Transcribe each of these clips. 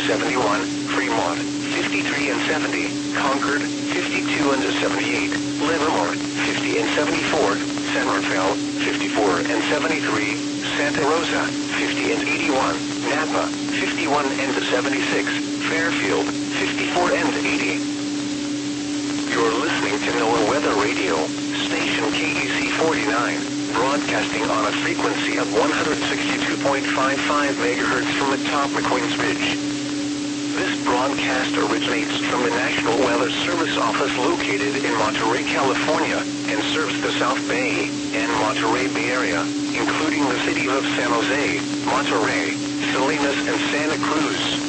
71, Fremont, 53 and 70, Concord, 52 and 78, Livermore, 50 and 74, San Rafael, 54 and 73, Santa Rosa, 50 and 81, Napa, 51 and 76, Fairfield, 54 and 80. You're listening to NOAA Weather Radio, station KEC 49, broadcasting on a frequency of 162.55 MHz from atop McQueen's Ridge. This broadcast originates from the National Weather Service office located in Monterey, California, and serves the South Bay and Monterey Bay Area, including the city of San Jose, Monterey, Salinas, and Santa Cruz.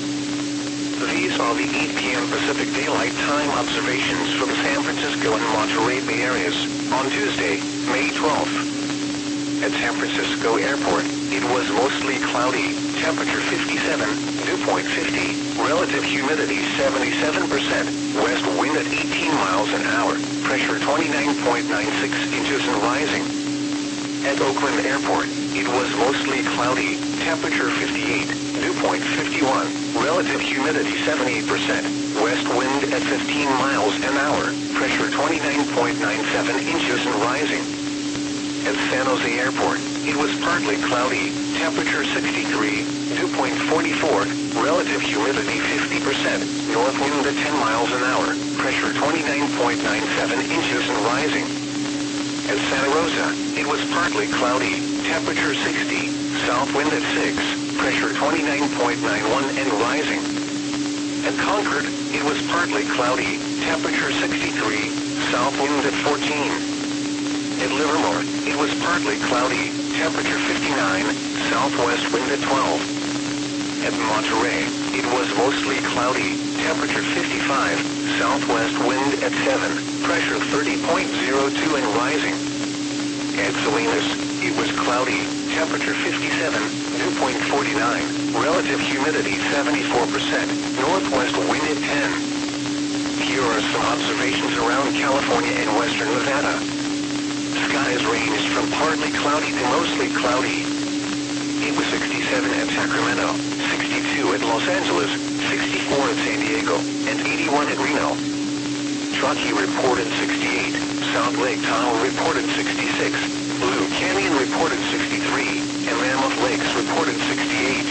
These are the 8 p.m. Pacific Daylight Time observations for the San Francisco and Monterey Bay areas on Tuesday, May 12th. At San Francisco Airport, it was mostly cloudy, temperature 57, dew point 50, relative humidity 77%, west wind at 18 miles an hour, pressure 29.96 inches and rising. At Oakland Airport, it was mostly cloudy, temperature 58, dew point 51, relative humidity 78%, west wind at 15 miles an hour, pressure 29.97 inches and rising. At San Jose Airport, it was partly cloudy, temperature 63, dew point 44, relative humidity 50%, north wind at 10 miles an hour, pressure 29.97 inches and rising. At Santa Rosa, it was partly cloudy, temperature 60, south wind at 6, pressure 29.91 and rising. At Concord, it was partly cloudy, temperature 63, south wind at 14. At Livermore, it was partly cloudy, temperature 59, southwest wind at 12. At Monterey, it was mostly cloudy, temperature 55, southwest wind at 7, pressure 30.02 and rising. At Salinas, it was cloudy, temperature 57, dew point 49, relative humidity 74%, northwest wind at 10. Here are some observations around California and western Nevada. Skies ranged from partly cloudy to mostly cloudy. It was 67 at Sacramento, 62 at Los Angeles, 64 at San Diego, and 81 at Reno. Truckee reported 68, South Lake Tahoe reported 66, Blue Canyon reported 63, and Mammoth Lakes reported 68.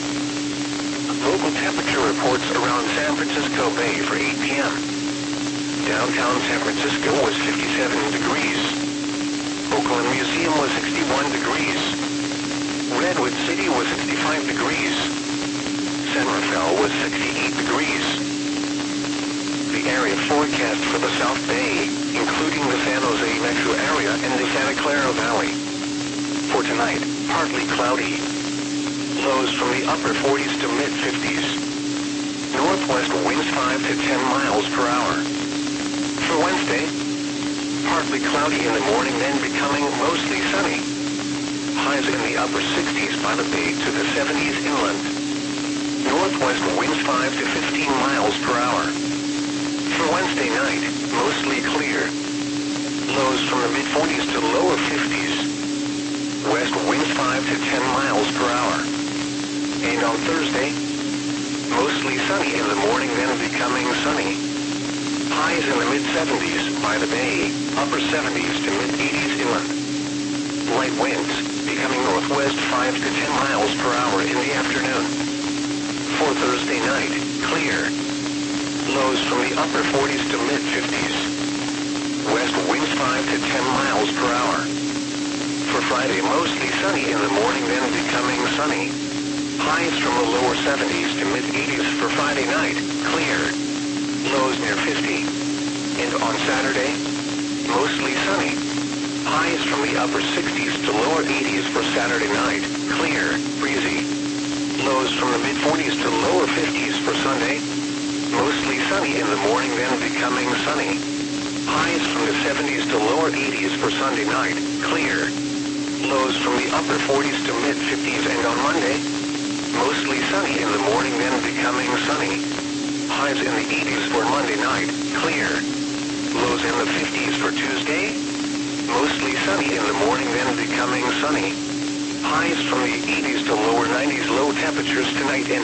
Local temperature reports around San Francisco Bay for 8 p.m. Downtown San Francisco was 57 degrees. Oakland Museum was 61 degrees. Redwood City was 65 degrees. San Rafael was 68 degrees. The area forecast for the South Bay, including the San Jose metro area and the Santa Clara Valley. For tonight, partly cloudy. Lows from the upper 40s to mid-50s. Northwest winds 5 to 10 miles per hour. For Wednesday, partly cloudy in the morning, then becoming mostly sunny. Highs in the upper 60s by the bay to the 70s inland. Northwest winds 5 to 15 miles per hour. For Wednesday night, mostly clear. Lows from the mid-40s to lower 50s. West winds 5 to 10 miles per hour. And on Thursday, mostly sunny in the morning, then becoming sunny. Highs in the mid-70s by the bay, upper 70s to mid-80s inland. Light winds, becoming northwest 5 to 10 miles per hour in the afternoon. For Thursday night, clear. Lows from the upper 40s to mid-50s. West winds 5 to 10 miles per hour. For Friday, mostly sunny in the morning, then becoming sunny. Highs from the lower 70s to mid-80s for Friday night, clear. Lows near 50. And on Saturday, mostly sunny. Highs from the upper 60s to lower 80s for Saturday night, clear, breezy. Lows from the mid-40s to lower 50s for Sunday. Mostly sunny in the morning, then becoming sunny. Highs from the 70s to lower 80s for Sunday night, clear. Lows from the upper 40s to mid-50s, and on Monday, mostly sunny in the morning, then becoming sunny. Highs in the 80s for Monday night, clear. Lows in the 50s for Tuesday. Mostly sunny in the morning, then becoming sunny. Highs from the 80s to lower 90s, low temperatures tonight and